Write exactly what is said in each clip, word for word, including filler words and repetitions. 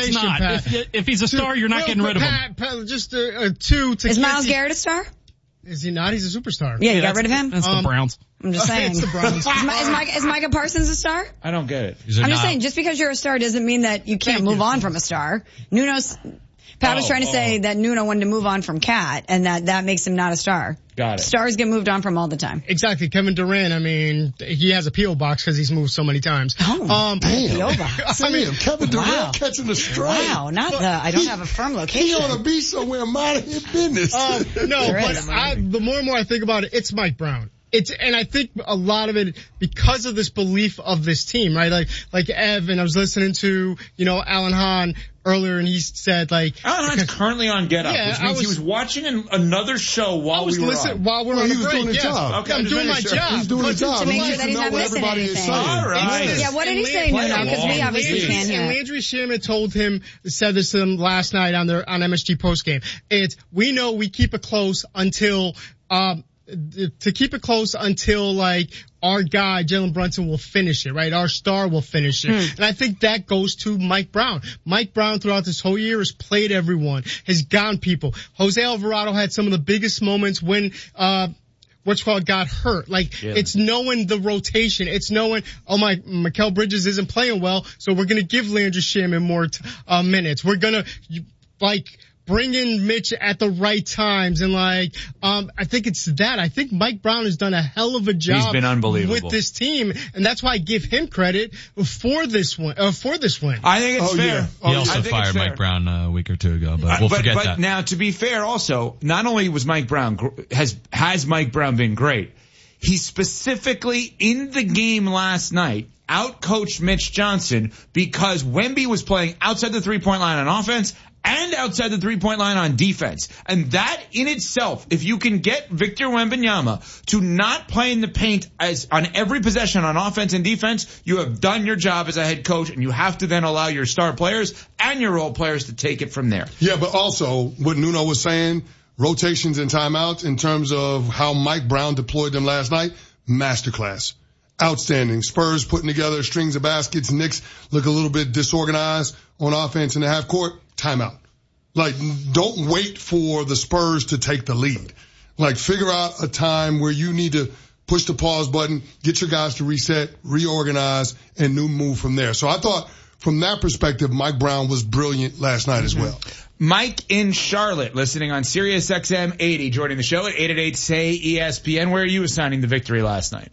it's not. Pat. If, if he's a star, you're not Real getting rid of Pat, him. Pat, just a, a two to Is Myles the, Garrett a star? Is he not? He's a superstar. Yeah, you yeah, got rid of him? That's Um, the Browns. I'm just saying. It's the Browns. Is, My, is, Mike, is Micah Parsons a star? I don't get it. I'm just saying, just because you're a star doesn't mean that you can't Thank move you. on from a star. Nuno's, Pat was Oh, trying to oh. say that Nuno wanted to move on from Cat, and that that makes him not a star. Got it. Stars get moved on from all the time. Exactly. Kevin Durant, I mean, he has a P O box because he's moved so many times. Oh, um, P O box. I mean, Damn, Kevin Durant Wow. catching the stray. Wow, not the, I don't have a firm He location. ought to be somewhere minding his business. Um, no, There but is. I, the more and more I think about it, it's Mike Brown. It's, and I think a lot of it because of this belief of this team, right? Like, like Ev, and I was listening to, you know, Alan Hahn earlier, and he said like, Alan Hahn's currently on Get Up, Yeah, which I means he was- was watching an, another show while I was we were listening on. while we were Well, on he the was break. doing his yeah. job. Okay, I'm just doing my making sure. job. He's doing But his job. To make He sure wants that he's know not what missing everybody is anything. saying. All right. Yeah, what did he And say, Land- Nuno? Because we Long obviously lead. can't hear And it. Landry Shamet told him, said this to him last night on their, on M S G postgame. It's, we know we keep it close until, um, to keep it close until like our guy, Jalen Brunson, will finish it, right? Our star will finish it. Hmm. And I think that goes to Mike Brown. Mike Brown throughout this whole year has played everyone, has gone people. Jose Alvarado had some of the biggest moments when, uh, what's called got hurt. Like, Yeah. it's knowing the rotation. It's knowing, oh my, Mikal Bridges isn't playing well, so we're gonna give Landry Shamet more, t- uh, minutes. We're gonna, you, like, bring in Mitch at the right times and like, um, I think it's that. I think Mike Brown has done a hell of a job. He's been unbelievable with this team, and that's why I give him credit for this win, uh, for this win. I think it's Oh, fair. yeah. He Oh, also I think it's fired fair. Mike Brown uh, a week or two ago, but we'll but, forget but that. now, to be fair, also, not only was Mike Brown gr- has has Mike Brown been great, he specifically in the game last night outcoached Mitch Johnson because Wemby was playing outside the three-point line on offense and outside the three-point line on defense. And that in itself, if you can get Victor Wembanyama to not play in the paint as on every possession on offense and defense, you have done your job as a head coach, and you have to then allow your star players and your role players to take it from there. Yeah, but also what Nuno was saying, rotations and timeouts in terms of how Mike Brown deployed them last night, masterclass. Outstanding. Spurs putting together strings of baskets. Knicks look a little bit disorganized on offense in the half court. Timeout. Like, don't wait for the Spurs to take the lead. Like, figure out a time where you need to push the pause button, get your guys to reset, reorganize, and new move from there. So I thought from that perspective, Mike Brown was brilliant last night as well. Mike in Charlotte, listening on Sirius X M eighty, joining the show at eight eight eight, S A Y, E S P N. Where are you assigning the victory last night?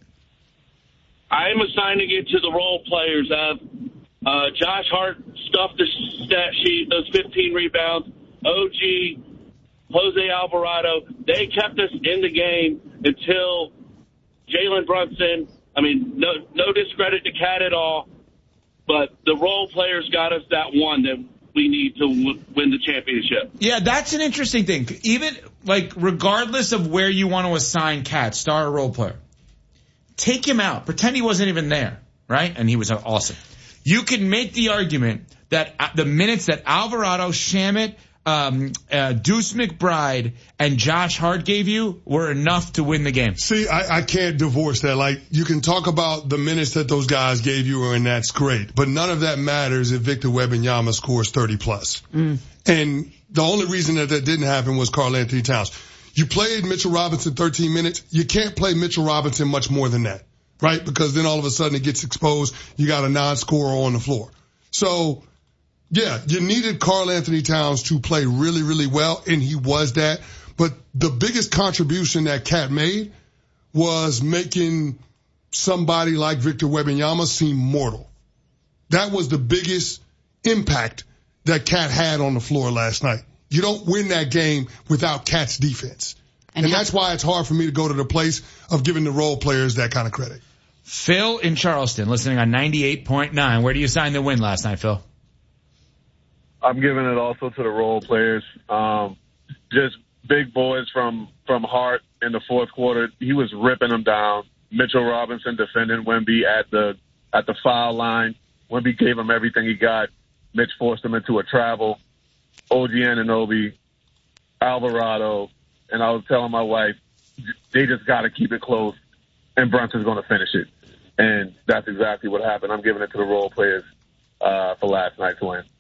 I'm assigning it to the role players. Uh, uh, Josh Hart stuffed the stat sheet, those fifteen rebounds. O G, Jose Alvarado, they kept us in the game until Jalen Brunson. I mean, no, no discredit to Cat at all, but the role players got us that one that we need to w- win the championship. Yeah, that's an interesting thing. Even, like, regardless of where you want to assign Cat, star or role player, take him out. Pretend he wasn't even there, right? And he was awesome. You can make the argument that the minutes that Alvarado, Shamet, um, uh, Deuce McBride, and Josh Hart gave you were enough to win the game. See, I, I can't divorce that. Like, you can talk about the minutes that those guys gave you, and that's great. But none of that matters if Victor Wembanyama scores thirty plus. Mm. And the only reason that that didn't happen was Karl Anthony Towns. You played Mitchell Robinson thirteen minutes. You can't play Mitchell Robinson much more than that, right? Because then all of a sudden it gets exposed. You got a non-scorer on the floor. So, yeah, you needed Karl Anthony Towns to play really, really well, and he was that. But the biggest contribution that Cat made was making somebody like Victor Wembanyama seem mortal. That was the biggest impact that Cat had on the floor last night. You don't win that game without Cat's defense. And, and that's why it's hard for me to go to the place of giving the role players that kind of credit. Phil in Charleston, listening on ninety-eight point nine. Where do you sign the win last night, Phil? I'm giving it also to the role players. Um, just big boys from, from Hart in the fourth quarter. He was ripping them down. Mitchell Robinson defending Wemby at the, at the foul line. Wemby gave him everything he got. Mitch forced him into a travel. O G Anunoby, Alvarado, and I was telling my wife, they just got to keep it close, and Brunson's going to finish it. And that's exactly what happened. I'm giving it to the role players uh, for last night's win.